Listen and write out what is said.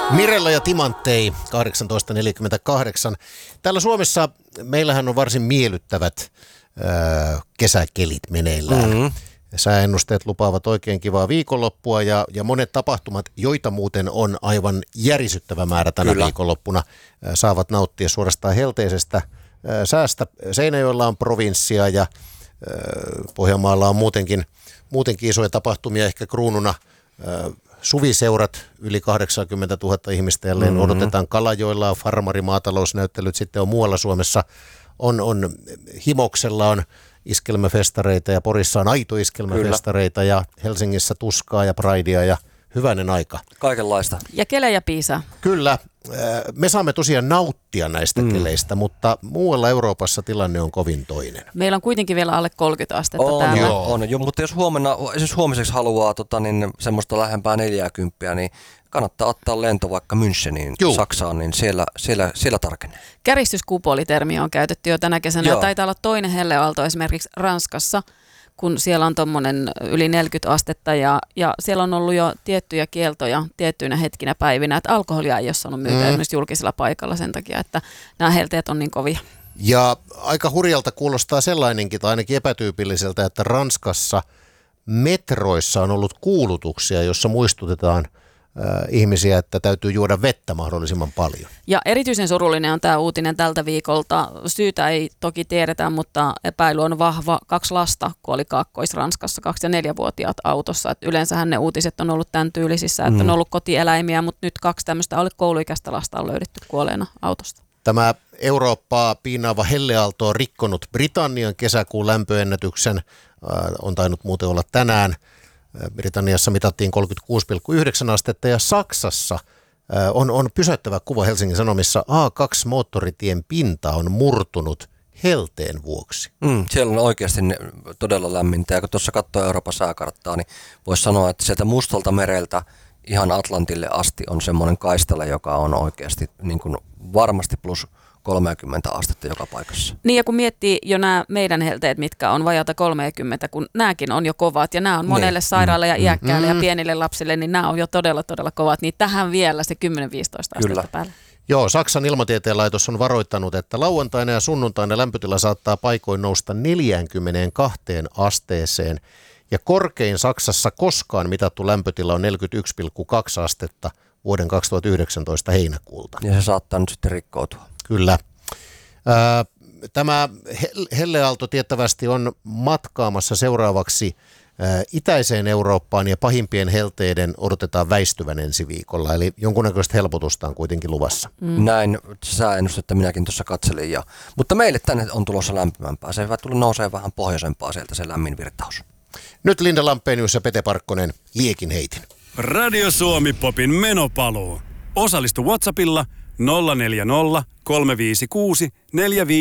Mirella ja Timanttei, 18.48. Täällä Suomessa meillähän on varsin miellyttävät kesäkelit meneillään. Mm-hmm. Sääennusteet lupaavat oikein kivaa viikonloppua ja monet tapahtumat, joita muuten on aivan järisyttävä määrä tänä viikonloppuna, saavat nauttia suorastaan helteisestä säästä. Seinäjoella on provinssia ja Pohjanmaalla on muutenkin isoja tapahtumia, ehkä kruununa suviseurat, yli 80 000 ihmistä jälleen odotetaan. Kalajoilla on farmarimaatalousnäyttelyt, sitten on muualla Suomessa, on Himoksella on iskelmäfestareita ja Porissa on aito iskelmäfestareita ja Helsingissä tuskaa ja pridea ja hyvänen aika. Kaikenlaista. Ja kelejä piisaa. Kyllä. Me saamme tosiaan nauttia näistä keleistä, mutta muualla Euroopassa tilanne on kovin toinen. Meillä on kuitenkin vielä alle 30 astetta täällä. On, mutta jos huomiseksi haluaa semmoista lähempää 40, niin kannattaa ottaa lento vaikka Müncheniin, Saksaan, niin siellä tarkenee. Käristyskupolitermiä on käytetty jo tänä kesänä. Ja taitaa olla toinen helleaalto esimerkiksi Ranskassa, kun siellä on tuommoinen yli 40 astetta ja siellä on ollut jo tiettyjä kieltoja tiettyinä hetkinä päivinä, että alkoholia ei ole saanut myyä esimerkiksi julkisella paikalla sen takia, että nämä helteet on niin kovia. Ja aika hurjalta kuulostaa sellainenkin, tai ainakin epätyypilliseltä, että Ranskassa metroissa on ollut kuulutuksia, jossa muistutetaan ihmisiä, että täytyy juoda vettä mahdollisimman paljon. Ja erityisen surullinen on tämä uutinen tältä viikolta. Syytä ei toki tiedetä, mutta epäily on vahva. 2 lasta kuoli Kaakkois-Ranskassa, 2- ja 4-vuotiaat autossa. Et yleensähän ne uutiset on ollut tämän tyylisissä, että on ollut kotieläimiä, mutta nyt 2 tämmöistä alle kouluikäistä lasta on löydetty kuolleena autosta. Tämä Eurooppaa piinaava helleaalto on rikkonut Britannian kesäkuun lämpöennätyksen. On tainnut muuten olla tänään. Britanniassa mitattiin 36,9 astetta ja Saksassa on pysäyttävä kuva Helsingin Sanomissa. A2-moottoritien pinta on murtunut helteen vuoksi. Siellä on oikeasti todella lämmintä ja kun tuossa katsoo Euroopan sääkarttaa, niin voisi sanoa, että sieltä Mustalta mereltä ihan Atlantille asti on semmoinen kaistale, joka on oikeasti niin kuin varmasti plus 30 astetta joka paikassa. Niin ja kun miettii jo nämä meidän helteet, mitkä on vajata 30, kun nämäkin on jo kovat ja nämä on monelle sairaalle ja iäkkäälle ja pienille lapsille, niin nämä on jo todella kovat, niin tähän vielä se 10-15 astetta päälle. Joo, Saksan ilmatieteen laitos on varoittanut, että lauantaina ja sunnuntaina lämpötila saattaa paikoin nousta 42 asteeseen ja korkein Saksassa koskaan mitattu lämpötila on 41,2 astetta vuoden 2019 heinäkuulta. Ja se saattaa nyt sitten rikkoutua. Kyllä. Tämä helleaalto tiettävästi on matkaamassa seuraavaksi itäiseen Eurooppaan ja pahimpien helteiden odotetaan väistyvän ensi viikolla. Eli jonkunnäköistä helpotusta on kuitenkin luvassa. Näin sääennustetta minäkin tuossa katselin. Mutta meille tänne on tulossa lämpimämpää. Se nousee vähän pohjoisempaa sieltä se lämmin virtaus. Nyt Linda Lampenius ja Pete Parkkonen liekin heitin. Radio Suomi Popin menopaluu. Osallistu WhatsAppilla 040 356 45